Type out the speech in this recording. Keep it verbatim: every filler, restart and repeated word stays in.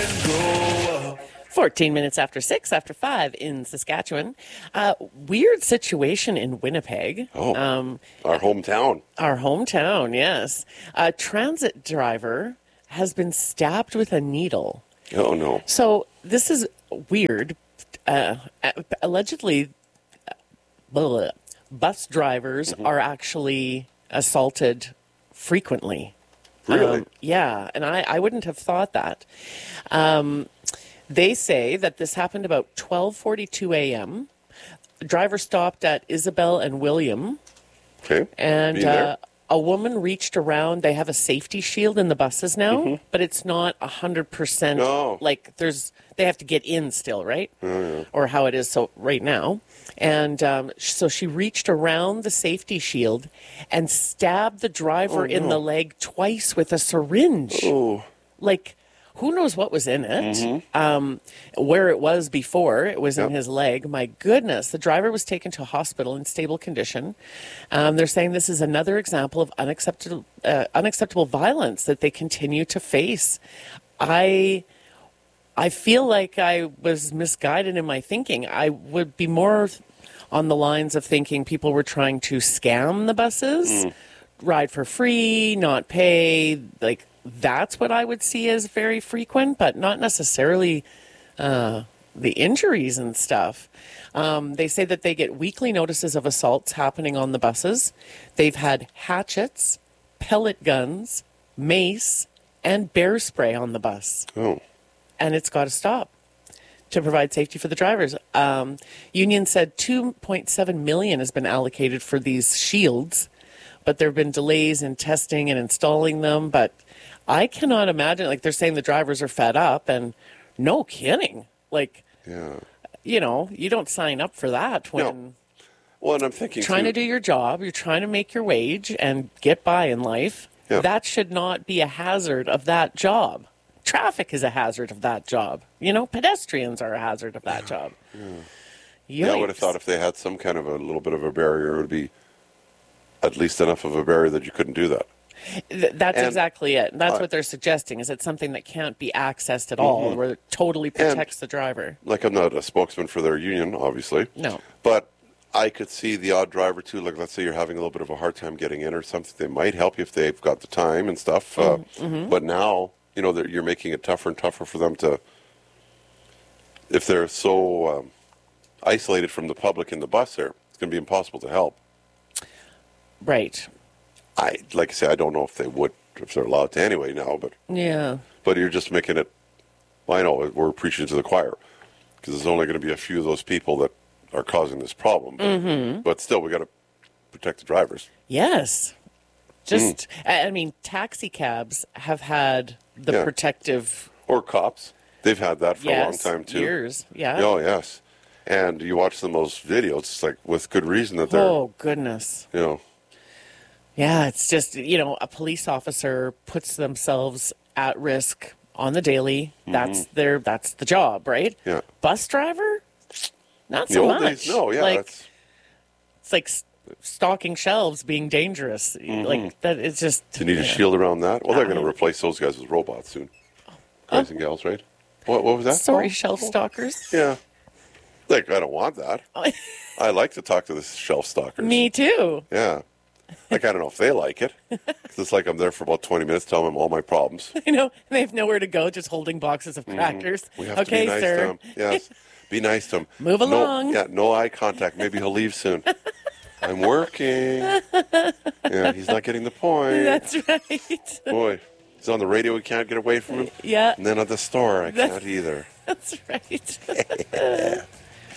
and go up. fourteen minutes after six, after five in Saskatchewan. Uh, weird situation in Winnipeg. Oh, Um, our hometown. our hometown, yes. A transit driver has been stabbed with a needle. Oh, no. So this is weird. Uh, allegedly, blah, blah, blah, bus drivers Mm-hmm. are actually assaulted frequently. Really? Um, yeah, and I, I wouldn't have thought that. Um, they say that this happened about twelve forty-two a.m. The driver stopped at Isabel and William, Okay. and Been there? uh, a woman reached around. They have a safety shield in the buses now, but it's not one hundred percent. No. Like, there's, they have to get in still, right? Or how it is so right now. And um, so she reached around the safety shield and stabbed the driver in the leg twice with a syringe. Oh. Like, who knows what was in it? Um, where it was before, it was in Yep. his leg. My goodness. The driver was taken to a hospital in stable condition. Um, they're saying this is another example of unacceptable, uh, unacceptable violence that they continue to face. I. I feel like I was misguided in my thinking. I would be more on the lines of thinking people were trying to scam the buses, ride for free, not pay. Like, that's what I would see as very frequent, but not necessarily uh, the injuries and stuff. Um, they say that they get weekly notices of assaults happening on the buses. They've had hatchets, pellet guns, mace, and bear spray on the bus. Oh. And it's got to stop to provide safety for the drivers. Um, Union said two point seven million dollars has been allocated for these shields, but there have been delays in testing and installing them. But I cannot imagine, like, they're saying the drivers are fed up, and no kidding. Like, Yeah. you know, you don't sign up for that when No. Well, and I'm thinking trying too, to do your job, you're trying to make your wage and get by in life. Yeah. That should not be a hazard of that job. Traffic is a hazard of that job. You know, pedestrians are a hazard of that job. Yeah, I would have Yikes. thought if they had some kind of a little bit of a barrier, it would be at least enough of a barrier that you couldn't do that. Th- That's And- exactly it. That's uh, what they're suggesting, is it's something that can't be accessed at all, where it totally protects the driver. Like, I'm not a spokesman for their union, obviously. No. But I could see the odd driver, too. Like, let's say you're having a little bit of a hard time getting in or something. They might help you if they've got the time and stuff. Uh, Mm-hmm. But now, you know, that you're making it tougher and tougher for them to, if they're so um, isolated from the public in the bus there, it's going to be impossible to help. Right. I, like I say, I don't know if they would, if they're allowed to anyway now, but Yeah. but you're just making it, well, I know we're preaching to the choir, because there's only going to be a few of those people that are causing this problem. But, Mm-hmm. but still, we got to protect the drivers. Yes. Just, I I mean, taxi cabs have had the Yeah. protective, Or cops. They've had that for yes, a long time, too. years. Yeah. Oh, yes. And you watch them those videos, it's like with good reason that they're, Oh, goodness. you know, Yeah, it's just, you know, a police officer puts themselves at risk on the daily. That's their, that's the job, right? Mm-hmm. Yeah. Bus driver? Not the so old much. days, no, yeah, like, that's, it's like s- stocking shelves being dangerous. Like, that, it's just. you need a yeah. shield around that. Well, they're going I- to replace those guys with robots soon. Guys and gals, right? What, what was that? Sorry, Oh, shelf stalkers. yeah. Like, I don't want that. I like to talk to the shelf stalkers. Me too. Yeah. Like, I don't know if they like it. 'Cause it's like I'm there for about twenty minutes telling them all my problems. You know, they have nowhere to go, just holding boxes of crackers. Mm-hmm. We have Okay, to be nice sir. to him. Yes. Be nice to him. Move No- along. Yeah, no eye contact. Maybe he'll leave soon. I'm working. Yeah, he's not getting the point. That's right. Boy, he's on the radio. We can't get away from him. Yeah, And then at the store, I That's- can't either. that's right.